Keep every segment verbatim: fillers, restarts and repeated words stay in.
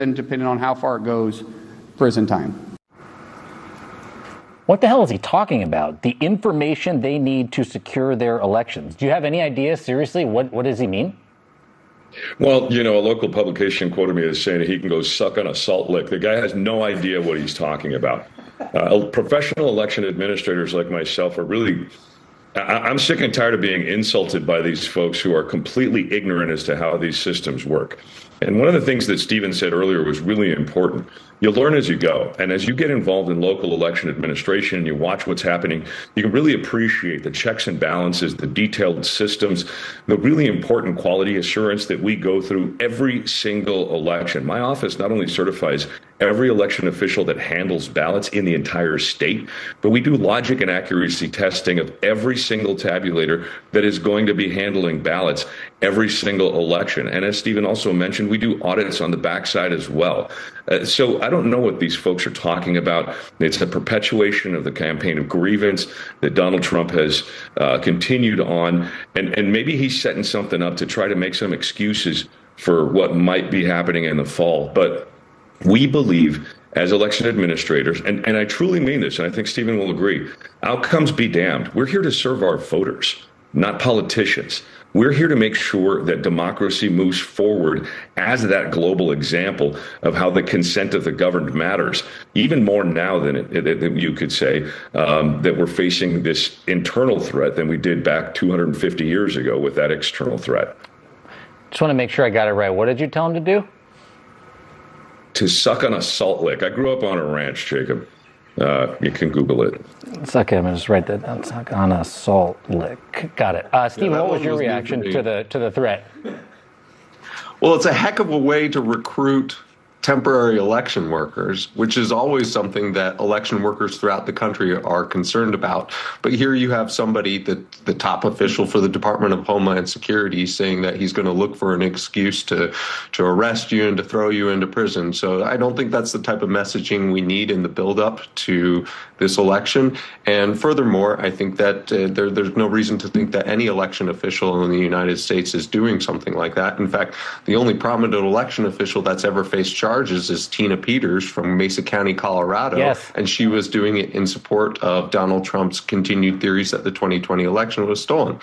and depending on how far it goes, prison time. What the hell is he talking about? The information they need to secure their elections. Do you have any idea, seriously, what, what does he mean? Well, you know, a local publication quoted me as saying that he can go suck on a salt lick. The guy has no idea what he's talking about. Uh, professional election administrators like myself are really, I, I'm sick and tired of being insulted by these folks who are completely ignorant as to how these systems work. And one of the things that Stephen said earlier was really important. You learn as you go. And as you get involved in local election administration and you watch what's happening, you can really appreciate the checks and balances, the detailed systems, the really important quality assurance that we go through every single election. My office not only certifies every election official that handles ballots in the entire state, but we do logic and accuracy testing of every single tabulator that is going to be handling ballots every single election. And as Stephen also mentioned, we do audits on the backside as well. Uh, so I don't know what these folks are talking about. It's a perpetuation of the campaign of grievance that Donald Trump has uh, continued on. And, and maybe he's setting something up to try to make some excuses for what might be happening in the fall. But we believe as election administrators, and, and I truly mean this, and I think Stephen will agree, outcomes be damned. We're here to serve our voters, not politicians. We're here to make sure that democracy moves forward as that global example of how the consent of the governed matters, even more now than it, it, it, you could say, um, that we're facing this internal threat than we did back two hundred fifty years ago with that external threat. Just want to make sure I got it right. What did you tell him to do? To suck on a salt lick. I grew up on a ranch, Jacob. Uh, you can Google it. It's okay. I'm going to just write that down. Suck on a salt lick. Got it. Uh, Steve, yeah, what was your was reaction to, to the to the threat? Well, it's a heck of a way to recruit temporary election workers, which is always something that election workers throughout the country are concerned about. But here you have somebody, that the top official for the Department of Homeland Security, saying that he's going to look for an excuse to to arrest you and to throw you into prison. So I don't think that's the type of messaging we need in the buildup to this election. And furthermore, I think that uh, there, there's no reason to think that any election official in the United States is doing something like that. In fact, the only prominent election official that's ever faced charges is Tina Peters from Mesa County, Colorado. Yes. And she was doing it in support of Donald Trump's continued theories that the twenty twenty election was stolen.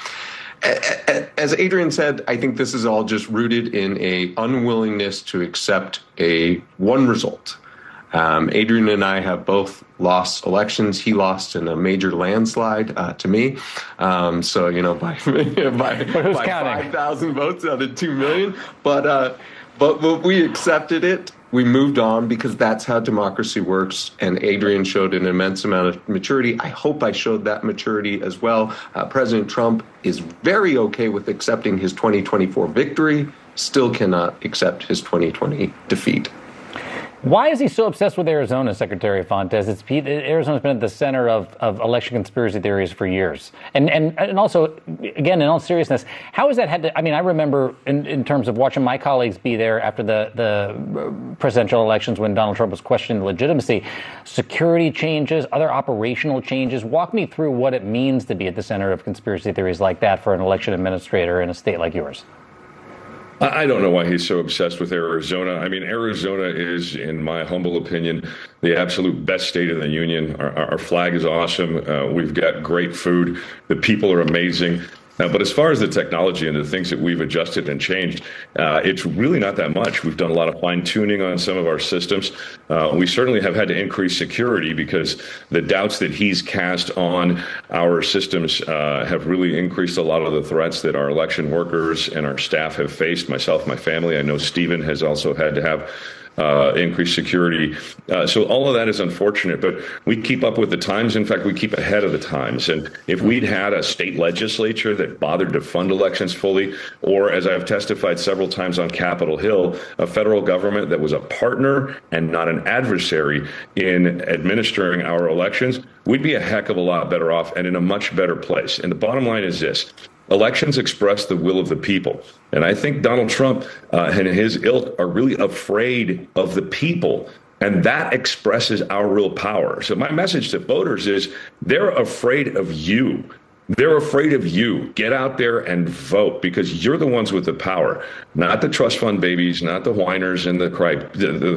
As Adrian said, I think this is all just rooted in a unwillingness to accept a one result. Um, Adrian and I have both lost elections. He lost in a major landslide uh, to me. Um, so, you know, by, by, by five thousand votes out of two million. But, uh, but, but we accepted it. We moved on because that's how democracy works. And Adrian showed an immense amount of maturity. I hope I showed that maturity as well. Uh, President Trump is very okay with accepting his twenty twenty-four victory, still cannot accept his twenty twenty defeat. Why is he so obsessed with Arizona, Secretary Fontes? It's, Arizona's been at the center of, of election conspiracy theories for years. And, and and also, again, in all seriousness, how has that had to, I mean, I remember in, in terms of watching my colleagues be there after the, the presidential elections when Donald Trump was questioning legitimacy, security changes, other operational changes. Walk me through what it means to be at the center of conspiracy theories like that for an election administrator in a state like yours. I don't know why he's so obsessed with Arizona. I mean, Arizona is, in my humble opinion, the absolute best state in the union. Our, our flag is awesome. Uh, we've got great food. The people are amazing. Uh, but as far as the technology and the things that we've adjusted and changed, uh, it's really not that much. We've done a lot of fine tuning on some of our systems. Uh, we certainly have had to increase security because the doubts that he's cast on our systems uh, have really increased a lot of the threats that our election workers and our staff have faced. Myself, my family. I know Stephen has also had to have Uh, increased security. Uh, so all of that is unfortunate, but we keep up with the times. In fact, we keep ahead of the times. And if we'd had a state legislature that bothered to fund elections fully, or as I've testified several times on Capitol Hill, a federal government that was a partner and not an adversary in administering our elections, we'd be a heck of a lot better off and in a much better place. And the bottom line is this. Elections express the will of the people. And I think Donald Trump uh, and his ilk are really afraid of the people. And that expresses our real power. So my message to voters is they're afraid of you. They're afraid of you. Get out there and vote because you're the ones with the power, not the trust fund babies, not the whiners and the cry, the, the